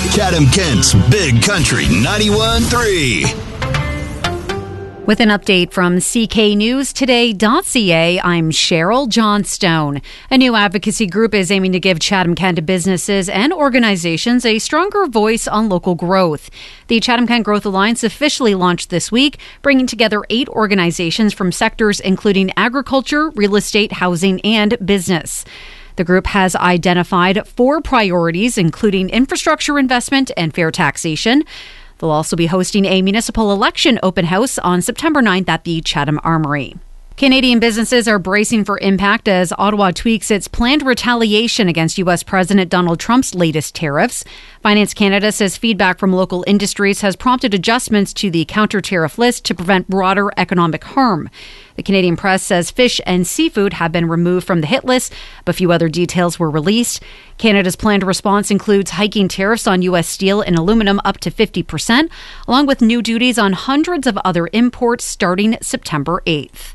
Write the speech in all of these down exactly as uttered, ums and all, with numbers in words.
Chatham Kent's Big Country ninety-one point three. With an update from C K News Today dot C A, I'm Cheryl Johnstone. A new advocacy group is aiming to give Chatham Kent businesses and organizations a stronger voice on local growth. The Chatham Kent Growth Alliance officially launched this week, bringing together eight organizations from sectors including agriculture, real estate, housing, and business. The group has identified four priorities, including infrastructure investment and fair taxation. They'll also be hosting a municipal election open house on September ninth at the Chatham Armory. Canadian businesses are bracing for impact as Ottawa tweaks its planned retaliation against U S President Donald Trump's latest tariffs. Finance Canada says feedback from local industries has prompted adjustments to the counter-tariff list to prevent broader economic harm. The Canadian press says fish and seafood have been removed from the hit list, but few other details were released. Canada's planned response includes hiking tariffs on U S steel and aluminum up to fifty percent, along with new duties on hundreds of other imports starting September eighth.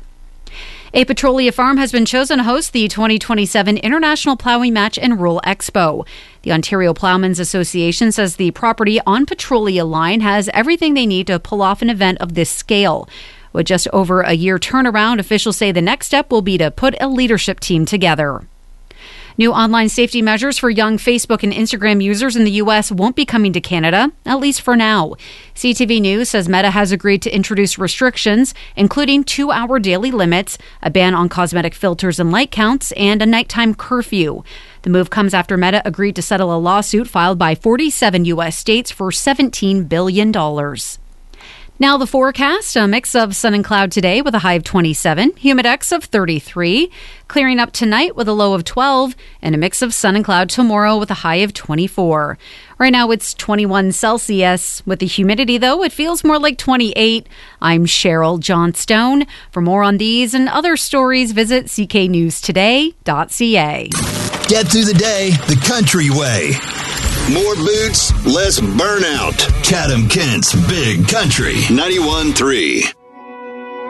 A Petrolia farm has been chosen to host the twenty twenty-seven International Plowing Match and Rural Expo. The Ontario Ploughmen's Association says the property on Petrolia line has everything they need to pull off an event of this scale. With just over a year turnaround, officials say the next step will be to put a leadership team together. New online safety measures for young Facebook and Instagram users in the U S won't be coming to Canada, at least for now. C T V News says Meta has agreed to introduce restrictions, including two-hour daily limits, a ban on cosmetic filters and light counts, and a nighttime curfew. The move comes after Meta agreed to settle a lawsuit filed by forty-seven U S states for seventeen billion dollars. Now the forecast, a mix of sun and cloud today with a high of twenty-seven, humidex of thirty-three, clearing up tonight with a low of twelve, and a mix of sun and cloud tomorrow with a high of twenty-four. Right now it's twenty-one Celsius. With the humidity, though, it feels more like twenty-eight. I'm Cheryl Johnstone. For more on these and other stories, visit C K News Today dot C A. Get through the day the country way. More boots, less burnout. Chatham Kent's Big Country ninety-one point three.